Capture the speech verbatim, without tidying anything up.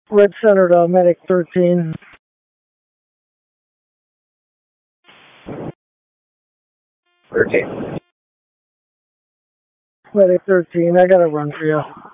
Red Center to Medic thirteen. thirteen. Medic thirteen, I got a run for you.